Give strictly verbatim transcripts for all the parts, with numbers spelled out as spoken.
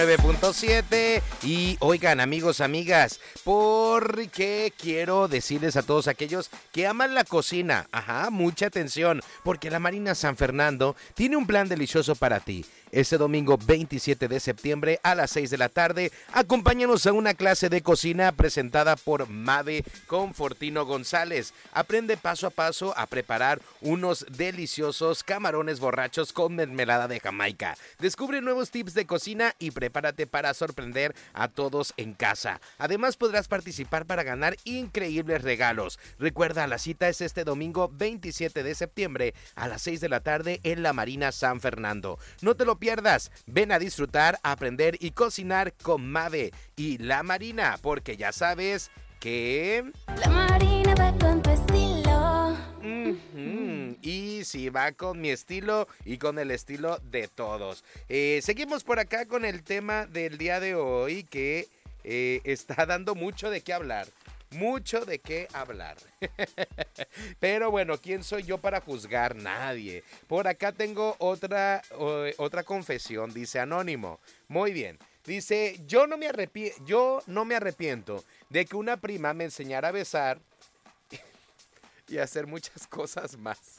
nueve punto siete. Y oigan, amigos, amigas, porque quiero decirles a todos aquellos que aman la cocina, ajá, mucha atención, porque la Marina San Fernando tiene un plan delicioso para ti. Este domingo veintisiete de septiembre a las seis de la tarde, acompáñanos a una clase de cocina presentada por Mave Confortino González. Aprende paso a paso a preparar unos deliciosos camarones borrachos con mermelada de Jamaica. Descubre nuevos tips de cocina y prepárate para sorprender a todos en casa. Además podrás participar para ganar increíbles regalos. Recuerda, la cita es este domingo veintisiete de septiembre a las seis de la tarde en la Marina San Fernando. No te lo pierdas, ven a disfrutar, aprender y cocinar con Mave y la Marina, porque ya sabes que... La Marina va con tu estilo. Mm-hmm. Y sí, va con mi estilo y con el estilo de todos. Eh, seguimos por acá con el tema del día de hoy que eh, está dando mucho de qué hablar. Mucho de qué hablar. Pero bueno, ¿quién soy yo para juzgar? Nadie. Por acá tengo otra, o, otra confesión, dice Anónimo. Muy bien. Dice, yo no me arrepi- yo no me arrepiento de que una prima me enseñara a besar y a hacer muchas cosas más.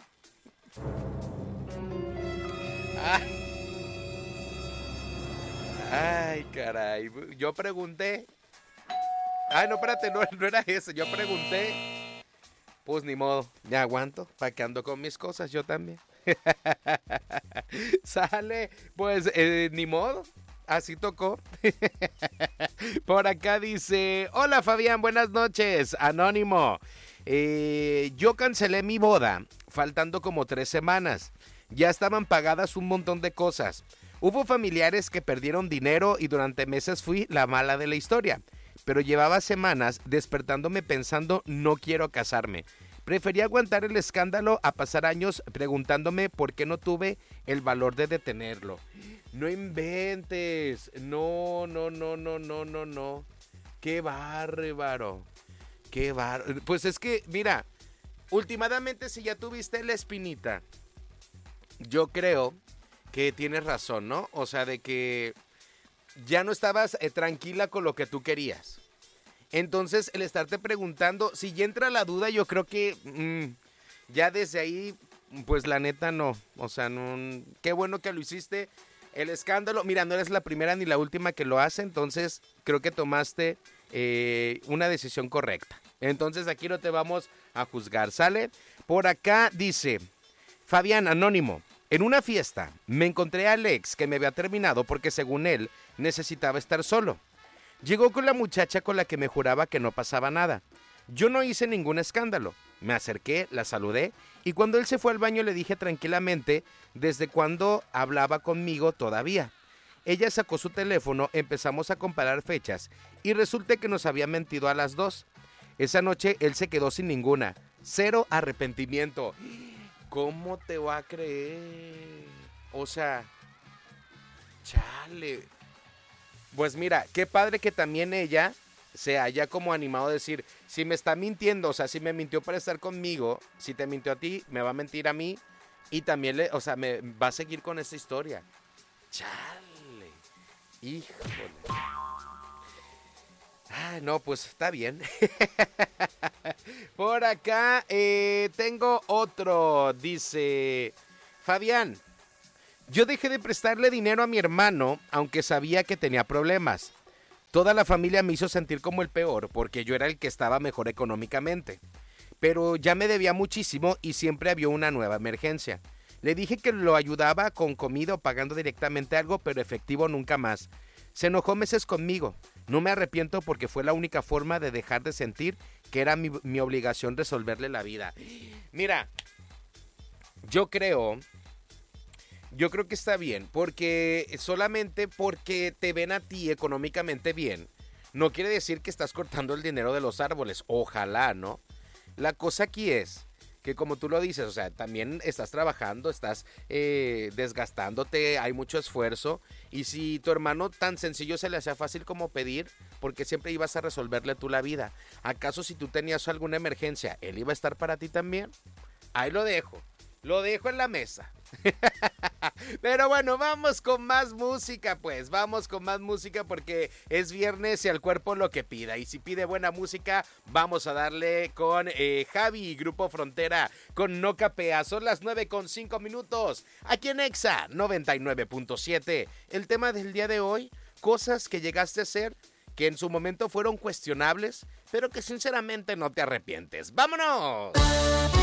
Ay, Ay caray. Yo pregunté... Ay, no, espérate, no, no era eso. Yo pregunté, pues ni modo, me aguanto, para que ando con mis cosas, yo también. Sale, pues eh, ni modo, así tocó. Por acá dice, hola Fabián, buenas noches, Anónimo. Eh, yo cancelé mi boda, faltando como tres semanas. Ya estaban pagadas un montón de cosas. Hubo familiares que perdieron dinero y durante meses fui la mala de la historia. Pero llevaba semanas despertándome pensando no quiero casarme. Preferí aguantar el escándalo a pasar años preguntándome por qué no tuve el valor de detenerlo. No inventes. No, no, no, no, no, no, no. Qué bárbaro. Qué bárbaro. Pues es que, mira, últimamente si ya tuviste la espinita, yo creo que tienes razón, ¿no? O sea, de que... ya no estabas eh, tranquila con lo que tú querías. Entonces, el estarte preguntando, si ya entra la duda, yo creo que mmm, ya desde ahí, pues la neta no. O sea, no, qué bueno que lo hiciste. El escándalo, mira, no eres la primera ni la última que lo hace, entonces creo que tomaste eh, una decisión correcta. Entonces, aquí no te vamos a juzgar, ¿sale? Por acá dice, Fabián, Anónimo. En una fiesta me encontré al ex que me había terminado porque según él necesitaba estar solo. Llegó con la muchacha con la que me juraba que no pasaba nada. Yo no hice ningún escándalo. Me acerqué, la saludé y cuando él se fue al baño le dije tranquilamente desde cuándo hablaba conmigo todavía. Ella sacó su teléfono, empezamos a comparar fechas y resulta que nos había mentido a las dos. Esa noche él se quedó sin ninguna. Cero arrepentimiento. ¿Cómo te va a creer? O sea, chale. Pues mira, qué padre que también ella se haya como animado a decir, si me está mintiendo, o sea, si me mintió para estar conmigo, si te mintió a ti, me va a mentir a mí y también le, o sea, me va a seguir con esa historia. Chale. Híjole. Ah, no, pues está bien. Por acá eh, tengo otro. Dice, Fabián, yo dejé de prestarle dinero a mi hermano, aunque sabía que tenía problemas. Toda la familia me hizo sentir como el peor, porque yo era el que estaba mejor económicamente. Pero ya me debía muchísimo y siempre había una nueva emergencia. Le dije que lo ayudaba con comida o pagando directamente algo, pero efectivo nunca más. Se enojó meses conmigo. No me arrepiento porque fue la única forma de dejar de sentir que era mi, mi obligación resolverle la vida. Mira, yo creo, yo creo que está bien, porque solamente porque te ven a ti económicamente bien, no quiere decir que estás cortando el dinero de los árboles. Ojalá, ¿no? La cosa aquí es que como tú lo dices, o sea, también estás trabajando, estás eh, desgastándote, hay mucho esfuerzo, y si tu hermano tan sencillo se le hacía fácil como pedir, porque siempre ibas a resolverle tú la vida, ¿acaso si tú tenías alguna emergencia, él iba a estar para ti también? Ahí lo dejo, lo dejo en la mesa. Pero bueno, vamos con más música, pues. Vamos con más música porque es viernes y al cuerpo lo que pida. Y si pide buena música, vamos a darle con eh, Javi y Grupo Frontera con No Capea. Son las nueve con cinco minutos. Aquí en Exa noventa y nueve punto siete. El tema del día de hoy, cosas que llegaste a hacer que en su momento fueron cuestionables, pero que sinceramente no te arrepientes. ¡Vámonos!